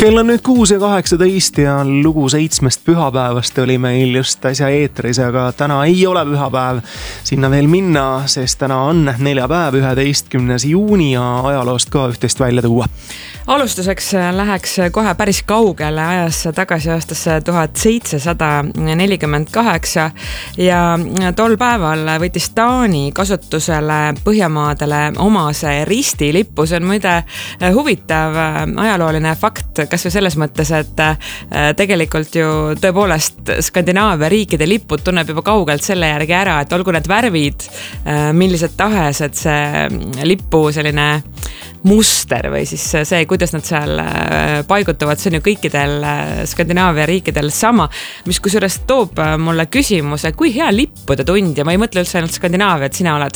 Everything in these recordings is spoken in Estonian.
Kell on nüüd 6:18 ja lugu 7 pühapäevast oli meil just äsja eetris, aga täna ei ole pühapäev sinna veel minna, sest täna on neljapäev, 11. juuni ja ajaloost ka üht-teist välja tuua. Alustuseks läheks kohe päris kaugele ajas tagasi aastasse 1748 ja tol päeval võttis Taani kasutusele Põhjamaadele omase ristilippu. See on muide huvitav ajalooline fakt, kas või selles mõttes, et tegelikult ju tõepoolest Skandinaavia riikide lipud tunneb juba kaugelt selle järgi ära, et olgu need värvid millised tahes, et see lipu selline muster või siis see, kuidas nad seal paigutuvad, see on ju kõikidel Skandinaavia riikidel sama, mis kusjuures toob mulle küsimuse, kui hea lippude tundja, ma ei mõtle üldse ainult Skandinaaviat, sina oled?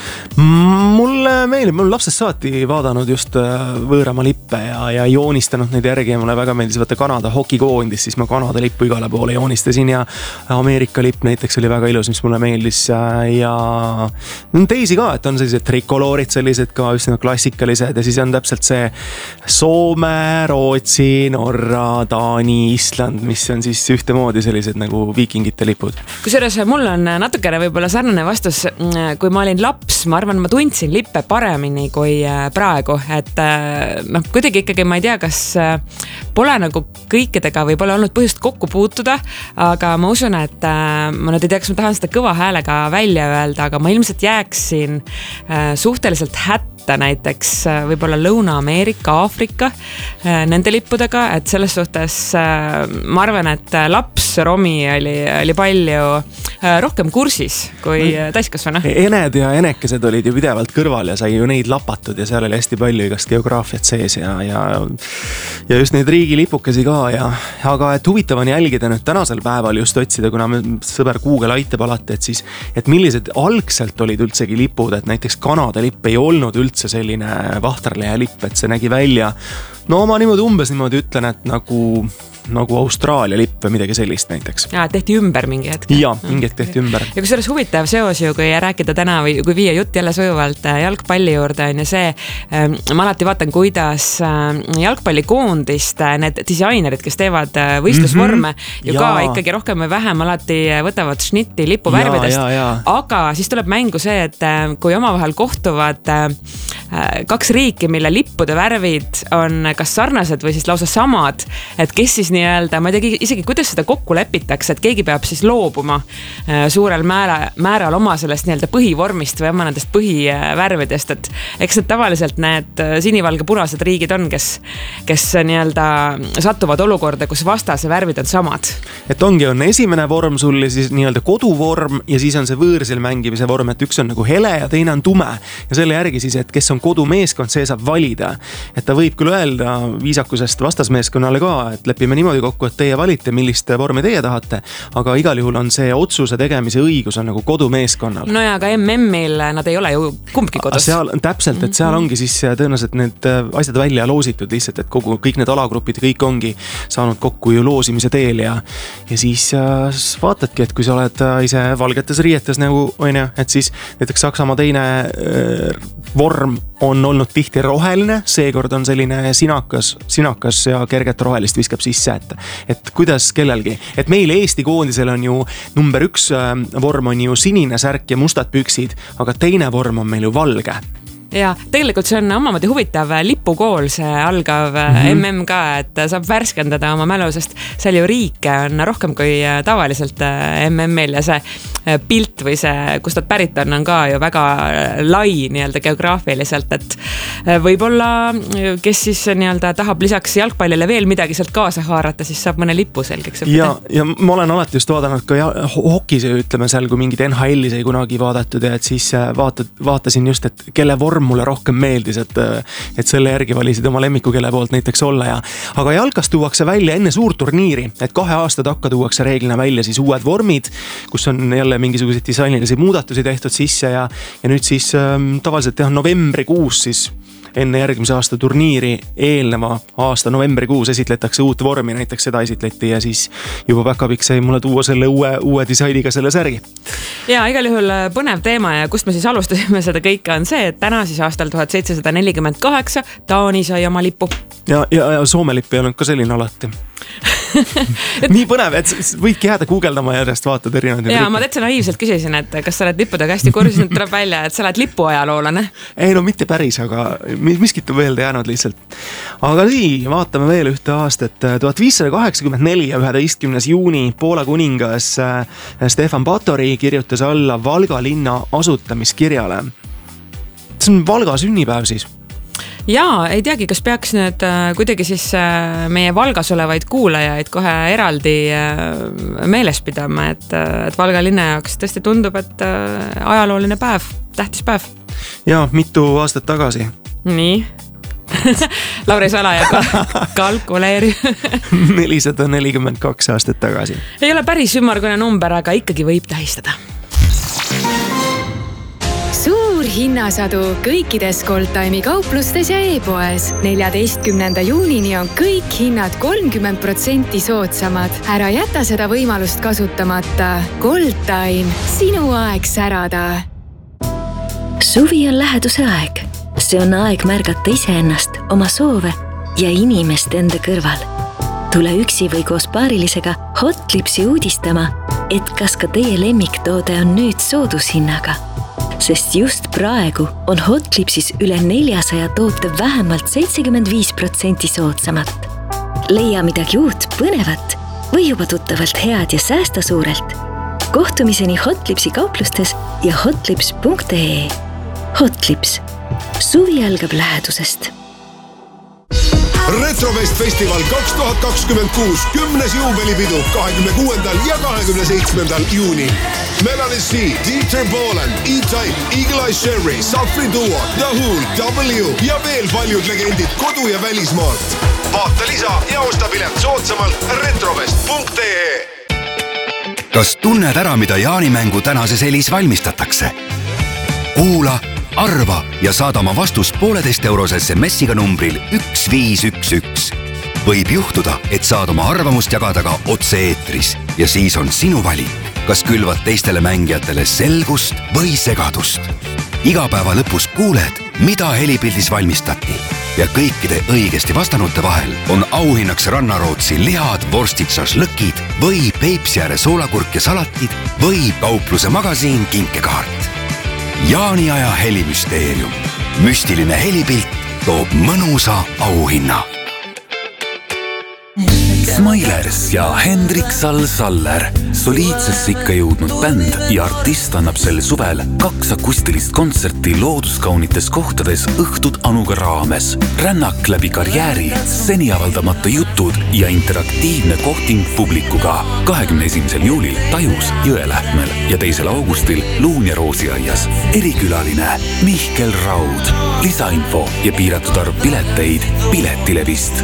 Mulle meeldib, ma olen lapsest saati vaadanud just võõrama lippe ja joonistanud neid järgi ja mulle väga meeldis võtta Kanada hokikoondis, siis ma Kanada lippu igale poole joonistasin ja Ameerika lipp näiteks oli väga ilus, mis mulle meeldis ja teisi ka, et on sellised trikoloorid, sellised ka üsna klassikalised ja siis on täpselt see Soome, Rootsi, Norra, Taani, Island, mis on siis ühtemoodi sellised nagu viikingite lipud. Kusjuures mul on natukene võib-olla sarnane vastus, kui ma olin laps, ma arvan, ma tundsin lippe paremini kui praegu, et kuidagi ikkagi ma ei tea, kas pole nagu kõikidega või pole olnud põhjust kokku puutuda, aga ma usun, et ma nüüd ei tea, kas ma tahan seda kõva häälega välja öelda, aga ma ilmselt jääksin suhteliselt hätta näiteks võib-olla Lõuna-Ameerika, Aafrika nende lippudega, et selles suhtes ma arvan, et laps Romi oli palju rohkem kursis kui täiskasvanu. Ened ja enekesed olid ju pidevalt kõrval ja sai ju neid lapatud ja seal oli hästi palju igast geograafiat sees ja just neid riigilipukesi ka aga et huvitav on jälgida nüüd tänasel päeval just otsida, kuna sõber Google aitab alati, et millised algselt olid üldsegi lipud, et näiteks Kanada lipp ei olnud üldse selline vahterlehe lipp, et see nägi välja, no ma umbes niimoodi ütlen, et nagu Austraalia lipp või midagi sellist näiteks. Ja, tehti ümber mingi hetk. Ja, mingi hetk tehti ümber. Ja kui selles huvitav seos ju, kui rääkida täna või kui viia jutt jälle sujuvalt jalgpalli juurde on ja see, ma alati vaatan, kuidas jalgpallikoondist need disainerid, kes teevad võistlusvorme ju ka ikkagi rohkem või vähem alati võtavad šnitti lipu värvidest, aga siis tuleb mängu see, et kui omavahel kohtuvad kaks riiki, mille lippude värvid on kas sarnased või siis lausa samad, et kes siis nii-öelda, ma ei tea isegi, kuidas seda kokku lepitakse, et keegi peab siis loobuma suurel määral oma sellest nii-öelda põhivormist või oma nendest põhivärvidest, et eks need tavaliselt need sinivalge-punased riigid on, kes nii-öelda satuvad olukorda, kus vastase värvid on samad. Et on esimene vorm sul ja siis nii-öelda koduvorm ja siis on see võõrsil mängimise vorm, et üks on nagu hele ja teine on tume ja selle järgi siis, et kes on kodumeeskond, see saab valida, et ta võib küll öelda viisakusest vastasmeeskonnale ka, et lepime niimoodi kokku, et teie valite, millist vormi teie tahate, aga igal juhul on see otsuse tegemise õigus on nagu kodumeeskonnal. No ja aga MM-il nad ei ole ju kumbki kodus. Seal, täpselt, et seal ongi siis tõenäoliselt need asjad välja loositud lihtsalt, et kõik need alagrupid kõik ongi saanud kokku ju loosimise teel ja siis vaatadki, et kui sa oled ise valgetes riietes nagu on ja, et siis näiteks Saksamaa teine vorm on olnud tihti roheline, seekord on selline sinakas ja kerget rohelist viskab sisse, et kuidas kellelgi, et meil Eesti koondisel on ju number 1 vorm on ju sinine särk ja mustad püksid, aga teine vorm on meil ju valge. Ja tegelikult see on omamoodi huvitav lipukool, see algav MM ka, et saab värskendada oma mälu, sest seal ju riike on rohkem kui tavaliselt MM-il ja see pilt või see, kust nad pärit on ka ju väga lai nii-öelda geograafiliselt, et võib-olla kes siis nii-öelda tahab lisaks jalgpallile veel midagi sealt kaasa haarata, siis saab mõne lipu selgeks. Ja ma olen alati just vaadanud ka hokis ja ütleme seal, kui mingid NHL-i sai kunagi vaadatud ja et siis vaatasin just, et kelle vorm mulle rohkem meeldis, et selle järgi valisid oma lemmiku, kelle poolt näiteks olla aga jalkas tuuakse välja enne suurt turniiri, et 2 aasta takka tuuakse reeglina välja siis uued vormid, kus on jälle mingisuguseid disainilisi muudatusi tehtud sisse ja nüüd siis tavaliselt novembrikuus siis enne järgmise aasta turniiri eelneva aasta novembrikuus esitletakse uut vormi, näiteks seda esitleti ja siis juba päkapikk sai mulle tuua selle uue disainiga selle särgi. Ja igal juhul põnev teema ja kust me siis alustasime seda kõike on see, et täna siis aastal 1748 Taani sai oma lipu. Ja Soome lipp ei olnud ka selline alati. Nii põnev, et võidki jääda guugeldama järjest vaatad erinevaid. Ja ma täitsa naiivselt küsisin, et kas sa oled lippudega hästi kursis, nüüd tuleb välja, et sa oled lipuajaloolane. Ei no mitte päris, aga miskit on veel jäänud lihtsalt. Aga nii, vaatame veel ühte aastat. 1584 ja 11. juuni Poola kuningas Stefan Batory kirjutas alla Valga linna asutamiskirjale. See on Valga sünnipäev siis. Jaa, ei teagi, kas peaks nüüd kuidagi siis meie Valgas olevaid kuulajaid kohe eraldi meeles pidama, et Valga linna jaoks tõesti tundub, et ajalooline päev, tähtis päev. Jaa, mitu aastat tagasi. Nii. Lauri Salaja kalkuleeri. 442 aastat tagasi. Ei ole päris ümmargune number, aga ikkagi võib tähistada. Suur hinnasadu kõikides Goldtime'i kauplustes ja e-poes. 14. juunini on kõik hinnad 30% soodsamad. Ära jäta seda võimalust kasutamata. Goldtime, sinu aeg särada. Suvi on läheduse aeg. See on aeg märgata iseennast, oma soove ja inimest enda kõrval. Tule üksi või koos paarilisega Hotlipsi uudistama, et kas ka teie lemmiktoode on nüüd soodushinnaga. Sest just praegu on Hotlipsis üle 400 toote vähemalt 75% soodsamat. Leia midagi uut, põnevat või juba tuttavalt head ja säästa suurelt. Kohtumiseni Hotlipsi kauplustes ja hotlips.ee. Hotlips. Suvi algab lähedusest. Retrofest Festival 2026 10. juubelipidu 26. ja 27. juunil. Melanie C, Dieter Bohlen, E-Type, Eagle Eye Sherry, Safri Duo, The Who, W ja veel paljud legendid kodu- ja välismaalt. Vaata lisa ja osta pilet soodsamalt retrofest.ee. Kas tunned ära, mida jaanimängu tänases helis valmistatakse? Kuula, arva ja saada oma vastus 1,5 eurose SMS-iga numbril 1511. Võib juhtuda, et saad oma arvamust jagada ka otse eetris ja siis on sinu valik, kas külvad teistele mängijatele selgust või segadust. Iga päeva lõpus kuuled, mida helipildis valmistati ja kõikide õigesti vastanute vahel on auhinnaks Rannarootsi lihad, vorstid, šašlõkid või Peipsiääre soolakurk ja salatid või kaupluse magasiin kinkekaart. Jaaniaja helimüsteerium. Müstiline helipilt toob mõnusa auhinna. Smailers ja Hendrik Saller. Soliidsesse ikka jõudnud bänd ja artist annab sel suvel 2 akustilist kontserti looduskaunites kohtades õhtud Anuga raames. Rännak läbi karjääri, seni avaldamata jutud ja interaktiivne kohting publikuga. 21. juulil Tajus Jõelähtmel ja 2. augustil Luun ja Roosiaias. Erikülaline Mihkel Raud. Lisainfo ja piiratud arv pileteid Piletilevist.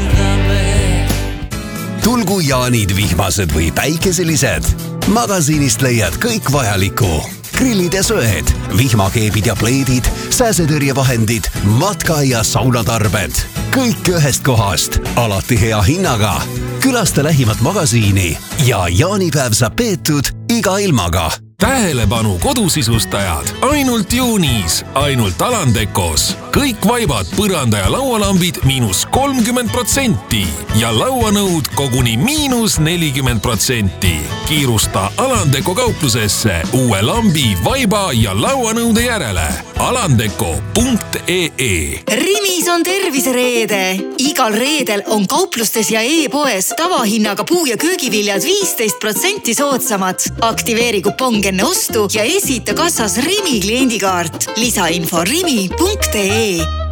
Tulgu jaanid vihmased või päikeselised. Magasiinist leiad kõik vajaliku. Grillid ja söed, vihmakeebid ja pleedid, sääsetõrjevahendid, matka- ja saunatarbed. Kõik ühest kohast, alati hea hinnaga. Külasta lähimat magasiini ja jaanipäev saab peetud iga ilmaga. Tähelepanu kodusisustajad, ainult juunis, ainult Alandekos. Kõik vaibad, põranda ja laualambid -30% ja lauanõud koguni -40%. Kiirusta Alandeko kauplusesse uue lambi, vaiba ja lauanõude järele. Alandeko.ee. Rimis on tervisereede. Igal reedel on kauplustes ja e-poes tavahinnaga puu- ja köögiviljad 15% soodsamad. Aktiveeri kupong enne ostu ja esita kassas Rimi kliendikaart. Lisainfo rimi.ee.